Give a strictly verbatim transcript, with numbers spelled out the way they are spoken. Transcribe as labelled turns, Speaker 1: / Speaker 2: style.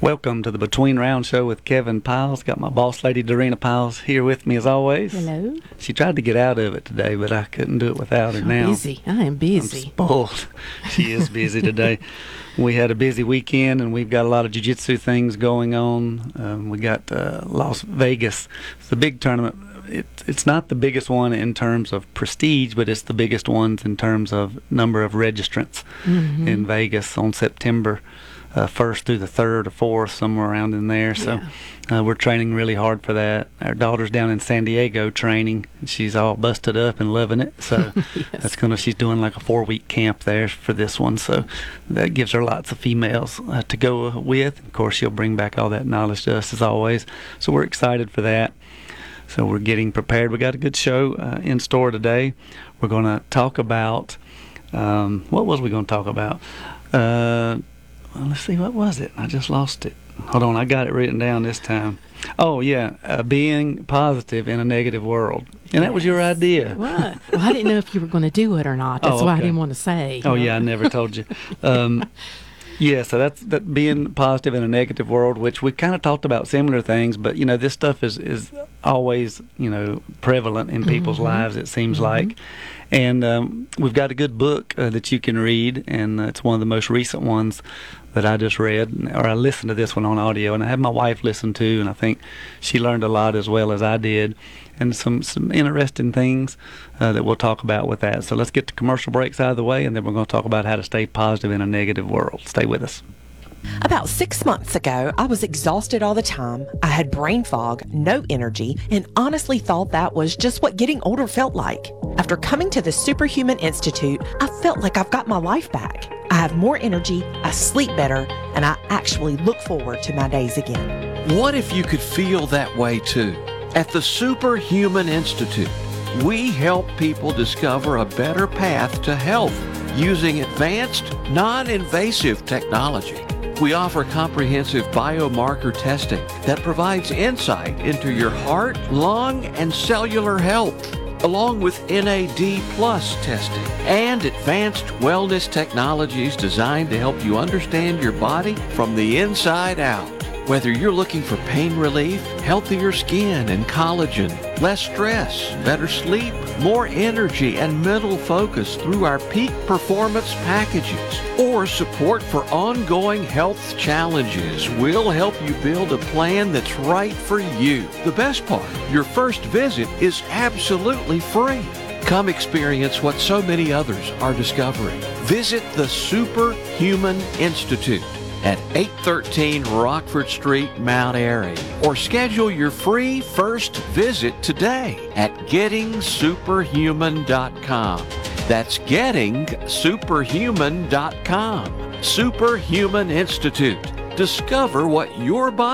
Speaker 1: Welcome to the Between Round Show with Kevin Piles. Got my boss lady, Dorena Piles, here with me as always.
Speaker 2: Hello.
Speaker 1: She tried to get out of it today, but I couldn't do it without her
Speaker 2: I'm
Speaker 1: now.
Speaker 2: busy. I am busy.
Speaker 1: I'm spoiled. She is busy today. We had a busy weekend, and we've got a lot of jiu-jitsu things going on. Um, we got uh, Las Vegas. It's a big tournament. It, it's not the biggest one in terms of prestige, but it's the biggest ones in terms of number of registrants
Speaker 2: Mm-hmm.
Speaker 1: in Vegas on September uh, first through the third or fourth, somewhere around in there. So
Speaker 2: Yeah.
Speaker 1: uh, we're training really hard for that. Our daughter's down in San Diego training. She's all busted up and loving it. So
Speaker 2: Yes.
Speaker 1: that's gonna. She's doing like a four-week camp there for this one. So that gives her lots of females uh, to go with. Of course, she'll bring back all that knowledge to us as always. So we're excited for that. So we're getting prepared. We got a good show uh, in store today. We're going to talk about, um, what was we going to talk about? Uh, well, let's see, what was it? I just lost it. Hold on, I got it written down this time. Oh, yeah, uh, being positive in a negative world. And that was your idea.
Speaker 2: What? Well, I didn't know if you were going to do it or not. That's
Speaker 1: Oh,
Speaker 2: why I
Speaker 1: okay.
Speaker 2: didn't want to say.
Speaker 1: Oh, yeah, I never told you. Um, yeah, so that's that being positive in a negative world, which we kind of talked about similar things, but, you know, this stuff is, is always, you know, prevalent in people's
Speaker 2: Mhm.
Speaker 1: lives, it seems
Speaker 2: Mhm.
Speaker 1: like. And um, we've got a good book uh, that you can read, and uh, it's one of the most recent ones that I just read, or I listened to this one on audio, and I had my wife listen to, and I think she learned a lot as well as I did, and some, some interesting things uh, that we'll talk about with that. So let's get the commercial breaks out of the way, and then we're going to talk about how to stay positive in a negative world. Stay with us.
Speaker 3: About six months ago, I was exhausted all the time. I had brain fog, no energy, and honestly thought that was just what getting older felt like. After coming to the Superhuman Institute, I felt like I've got my life back. I have more energy, I sleep better, and I actually look forward to my days again.
Speaker 4: What if you could feel that way too? At the Superhuman Institute, we help people discover a better path to health using advanced, non-invasive technology. We offer comprehensive biomarker testing that provides insight into your heart, lung, and cellular health, along with N A D plus testing and advanced wellness technologies designed to help you understand your body from the inside out. Whether you're looking for pain relief, healthier skin and collagen, less stress, better sleep, more energy and mental focus through our peak performance packages, or support for ongoing health challenges, we'll help you build a plan that's right for you. The best part, your first visit is absolutely free. Come experience what so many others are discovering. Visit the Superhuman Institute at eight thirteen Rockford Street, Mount Airy, or schedule your free first visit today at getting superhuman dot com. That's getting superhuman dot com. Superhuman Institute. Discover what your body